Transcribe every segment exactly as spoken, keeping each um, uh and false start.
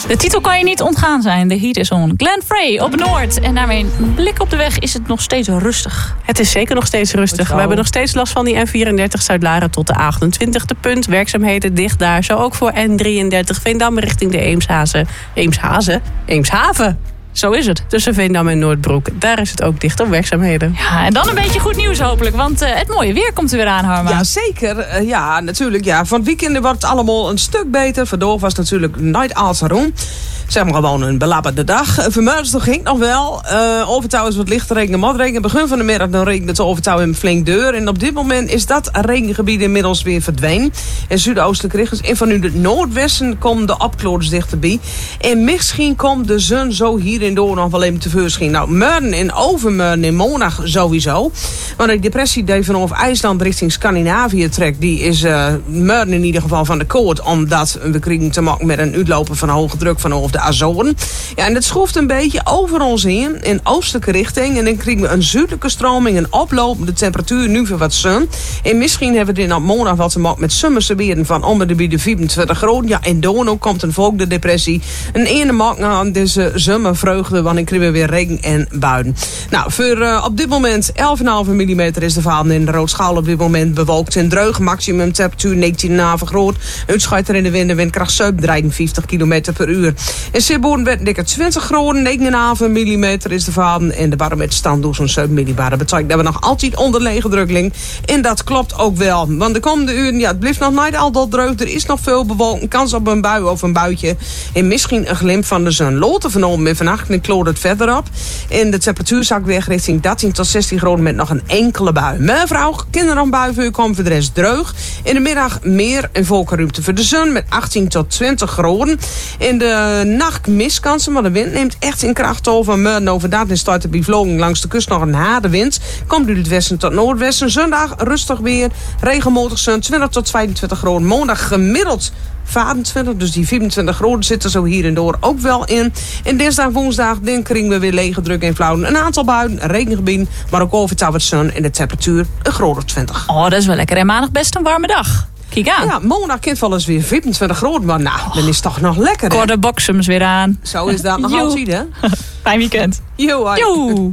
De titel kan je niet ontgaan zijn. The Heat is on. Glenn Frey op Noord. En daarmee een blik op de weg is het nog steeds rustig. Het is zeker nog steeds rustig. We hebben nog steeds last van die N vierendertig Zuid-Laren tot de A achtentwintig. De punt, werkzaamheden dicht daar. Zo ook voor N drieëndertig Veendam richting de Eemshaven. Eemshaven? Eemshaven. Zo is het. Tussen Veendam en Noordbroek. Daar is het ook dicht op werkzaamheden. Ja, en dan een beetje goed nieuws hopelijk. Want uh, het mooie weer komt er weer aan, Harma. Ja, zeker. Uh, ja, natuurlijk. Ja. Van het weekend wordt het allemaal een stuk beter. Vandaag was natuurlijk nooit als erom. Zeg maar gewoon een belabberde dag. Vanmorgen ging het nog wel. Uh, overtouw is wat lichter regen en motregen. Begin van de middag dan regent het overtouw in flink deur. En op dit moment is dat regengebied inmiddels weer verdwenen. In zuidoostelijke richting en vanuit het noordwesten komen de opklaringen dichterbij. En misschien komt de zon zo hier en door nog wel even tevoorschijn. Nou, morgen en overmorgen en maandag sowieso. Maar de depressie die vanaf IJsland richting Scandinavië trekt, die is uh, morgen in ieder geval van de koord. Omdat we krijgen te maken met een uitlopen van hoge druk vanaf de Azoren. Ja, en het schroeft een beetje over ons heen in oostelijke richting. En dan krijgen we een zuidelijke stroming, een oplopende temperatuur, nu voor wat zon. En misschien hebben we dit op maandag wat te maken met zomerse weren van om de de vierentwintig graden. Ja, en dan komt een volgende depressie. Een ene maak aan deze zomervreugde, want dan krijgen we weer regen en buien. Nou, voor uh, op dit moment elf komma vijf millimeter is de varen in de Roodschaal op dit moment bewolkt en dreug. Maximum temperatuur negentien komma vijf graden. Uitschuiter in de wind, de windkracht zevenenvijftig kilometer per uur. In Zeeborn werd dikke twintig graden, negen komma vijf millimeter is de varen. En de barometer stand door zo'n zeven millibar. Dat betekent dat we nog altijd onder lege drukling. En dat klopt ook wel. Want de komende uren, ja, het blijft nog niet altijd droog. Er is nog veel bewolking, kans op een bui of een buitje. En misschien een glimp van de zon. Loten vernomen en vannacht en kloort het verder op. En de temperatuur zakt weg richting dertien tot zestien graden met nog een enkele bui. Mevrouw, kinderen nog bui voor u komen voor de rest droog. In de middag meer en volkenruimte voor de zon met achttien tot twintig graden. In de nacht miskansen, maar de wind neemt echt in kracht over. Morgen overdag en start de bevloging langs de kust nog een harde wind. Komt uit het westen tot noordwesten. Zondag rustig weer. Regenmatig zon twintig tot tweeëntwintig graden. Maandag gemiddeld vijfentwintig, dus die vierentwintig graden zitten zo hier en door ook wel in. En dinsdag, woensdag, dan krijgen we weer lege druk en flauwen. Een aantal buien, regengebied, maar ook overtouw wat zon en de temperatuur een graad of twintig. Oh, dat is wel lekker. En maandag best een warme dag. Kijk aan. Ja, maandag kindvallen is weer vierentwintig graden, maar nou, oh, dan is het toch nog lekker, hè? Korte boxums weer aan. Zo is dat nog altijd, hè? Fijn weekend. Jo, Jo.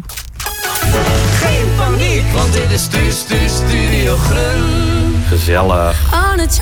Geen paniek, want dit is Stu Stu Studio Groen. Gezellig. On a